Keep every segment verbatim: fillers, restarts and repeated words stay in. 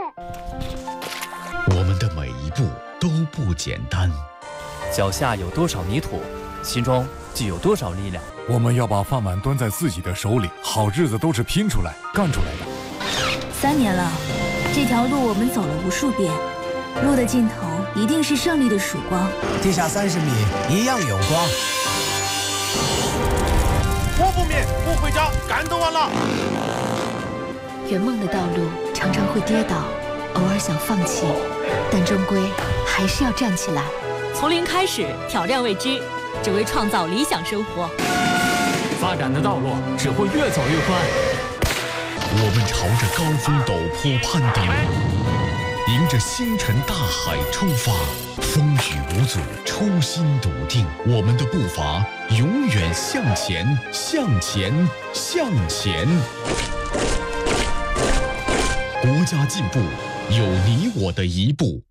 我们的每一步都不简单， 脚下有多少泥土，心中就有多少力量。 我们要把饭碗端在自己的手里，好日子都是拼出来、干出来的。 三年了，这条路我们走了无数遍，路的尽头一定是胜利的曙光。 地下三十米一样有光。 我不灭，不回家，干得完了。 圆梦的道路常常会跌倒，偶尔想放弃，但终归还是要站起来。 从零开始，挑战未知，只为创造理想生活。 发展的道路只会越走越宽。 我们朝着高峰陡坡攀登，迎着星辰大海出发，风雨无阻，初心笃定，我们的步伐永远向前，向前，向前。国家进步，有你我的一步。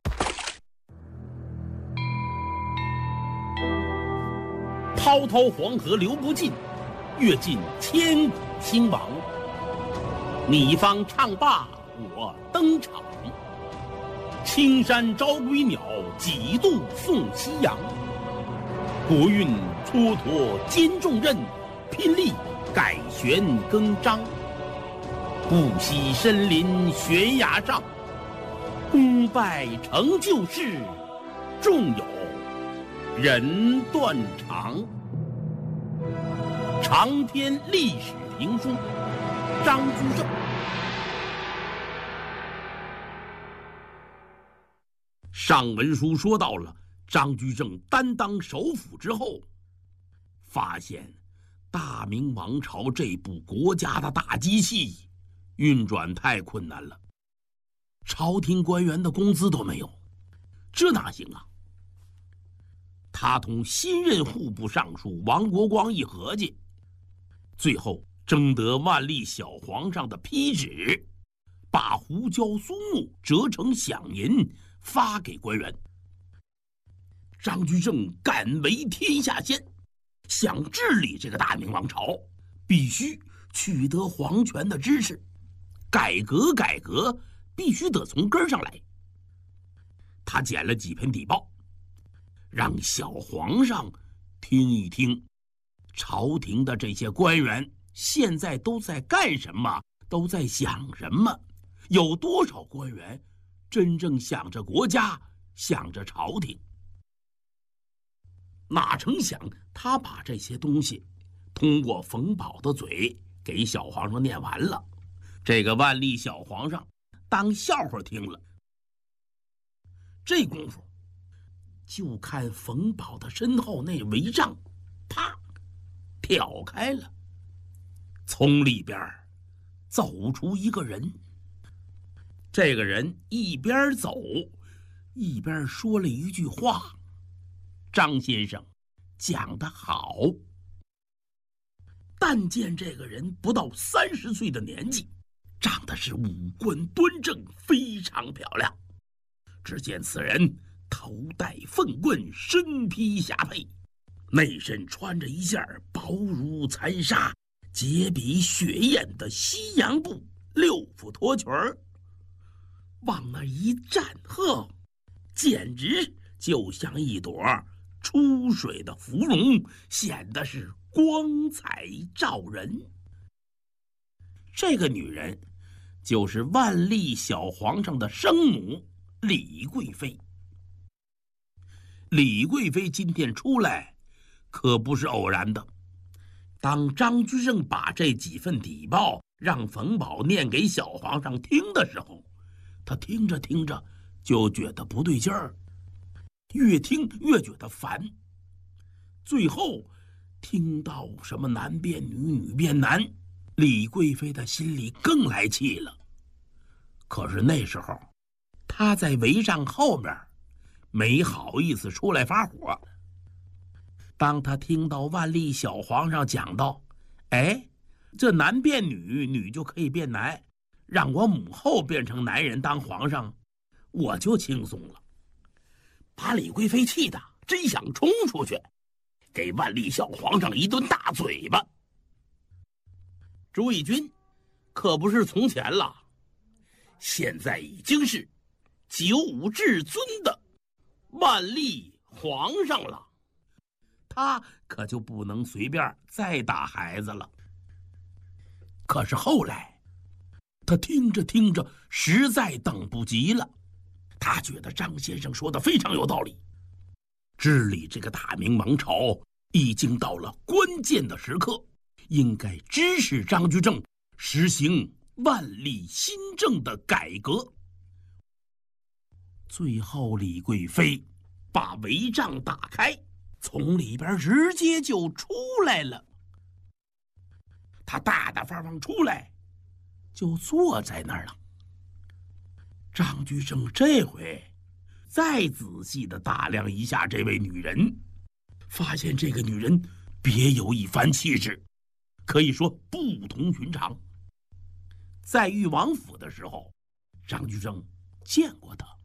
滔滔黄河流不尽，阅尽千古兴亡。你方唱罢我登场，青山招归鸟，几度送夕阳。国运蹉跎肩重任，拼力改弦更张。不惜身临悬崖上，功败成就事，纵有人断肠。长篇历史评书，张居正。上文书说到了张居正担当首辅之后，发现大明王朝这部国家的大机器运转太困难了，朝廷官员的工资都没有，这哪行啊？他同新任户部尚书王国光一合计，最后征得万历小皇上的批旨，把胡椒松木折成饷银发给官员。张居正敢为天下先，想治理这个大明王朝，必须取得皇权的支持，改革改革必须得从根上来。他捡了几篇底报，让小皇上听一听，朝廷的这些官员现在都在干什么，都在想什么，有多少官员真正想着国家，想着朝廷。哪成想他把这些东西通过冯保的嘴给小皇上念完了，这个万历小皇上当笑话听了。这功夫就看冯保的身后那帷帐啪挑开了，从里边走出一个人。这个人一边走一边说了一句话：张先生讲得好。但见这个人不到三十岁的年纪，长得是五官端正，非常漂亮。只见此人头戴凤冠，身披霞帔，内身穿着一件薄如残纱、洁比雪艳的西洋布六幅拖裙儿，往那一站，呵，简直就像一朵出水的芙蓉，显得是光彩照人。这个女人就是万历小皇上的生母李贵妃。李贵妃今天出来可不是偶然的。当张居正把这几份底报让冯保念给小皇上听的时候，他听着听着就觉得不对劲儿，越听越觉得烦。最后听到什么男变女，女变男，李贵妃的心里更来气了。可是那时候她在帷帐后面，没好意思出来发火。当她听到万历小皇上讲到，哎，这男变女，女就可以变男，让我母后变成男人当皇上，我就轻松了。把李贵妃气得真想冲出去给万历小皇上一顿大嘴巴。朱翊钧可不是从前了， 现在已经是九五至尊的万历皇上了，他可就不能随便再打孩子了。可是后来，他听着听着，实在等不及了。他觉得张先生说的非常有道理，治理这个大明王朝已经到了关键的时刻，应该支持张居正实行万历新政的改革。最后，李贵妃把帷帐打开，从里边直接就出来了。她大大方方出来，就坐在那儿了。张居正这回再仔细地打量一下这位女人，发现这个女人别有一番气质，可以说不同寻常。在裕王府的时候，张居正见过她。